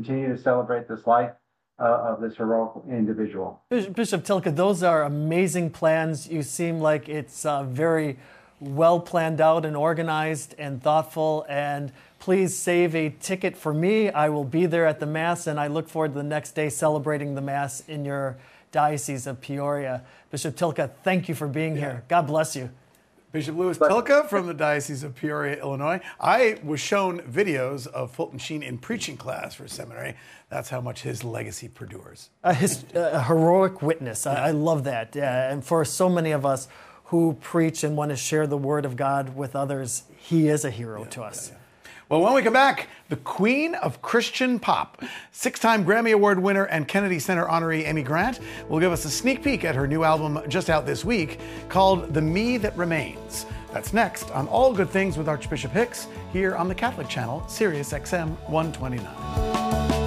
continue to celebrate this life of this heroic individual. Bishop Tilka, those are amazing plans. You seem like it's very well planned out and organized and thoughtful. And please save a ticket for me. I will be there at the Mass, and I look forward to the next day celebrating the Mass in your Diocese of Peoria. Bishop Tilka, thank you for being here. God bless you. Bishop Louis Tilka from the Diocese of Peoria, Illinois. I was shown videos of Fulton Sheen in preaching class for seminary. That's how much his legacy perdures. A heroic witness. I love that. And for so many of us who preach and want to share the word of God with others, he is a hero to us. Well, when we come back, the queen of Christian pop, 6-time Grammy Award winner and Kennedy Center honoree Amy Grant will give us a sneak peek at her new album just out this week called The Me That Remains. That's next on All Good Things with Archbishop Hicks here on the Catholic Channel, Sirius XM 129.